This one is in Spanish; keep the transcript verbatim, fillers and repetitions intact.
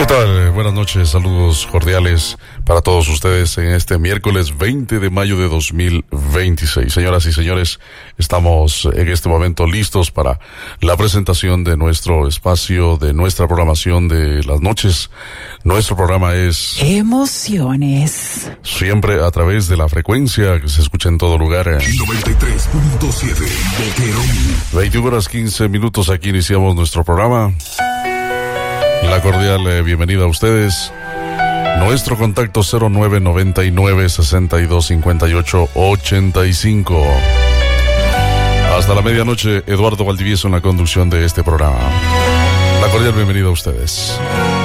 ¿Qué tal? Buenas noches, saludos cordiales para todos ustedes en este miércoles veinte de mayo de dos mil veintiséis. Señoras y señores, estamos en este momento listos para la presentación de nuestro espacio, de nuestra programación de las noches. Nuestro programa es Emociones. Siempre a través de la frecuencia que se escucha en todo lugar. noventa y tres punto siete Boquerón. veintiuna horas quince minutos, aquí iniciamos nuestro programa. La cordial eh, bienvenida a ustedes. Nuestro contacto cero nueve noventa y nueve, sesenta y dos, cincuenta y ocho, ochenta y cinco. Hasta la medianoche, Eduardo Valdivieso en la conducción de este programa. La cordial bienvenida a ustedes.